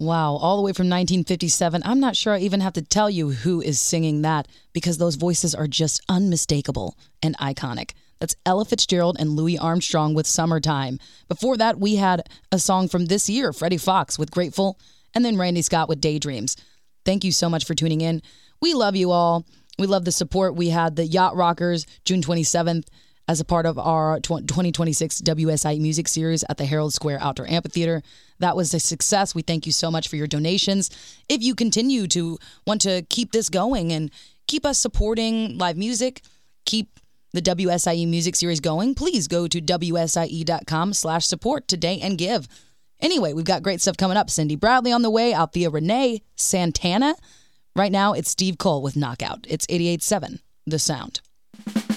Wow, all the way from 1957. I'm not sure I even have to tell you who is singing that because those voices are just unmistakable and iconic. That's Ella Fitzgerald and Louis Armstrong with Summertime. Before that, we had a song from this year, Freddie Fox with Grateful, and then Randy Scott with Daydreams. Thank you so much for tuning in. We love you all. We love the support. We had the Yacht Rockers June 27th as a part of our 2026 WSI Music Series at the Herald Square Outdoor Amphitheater. That was a success. We thank you so much for your donations. If you continue to want to keep this going and keep us supporting live music, keep the WSIE Music Series going, please go to WSIE.com/support today and give. Anyway, we've got great stuff coming up. Cindy Bradley on the way, Althea Renee, Santana. Right now, it's Steve Cole with Knockout. It's 88.7, The Sound.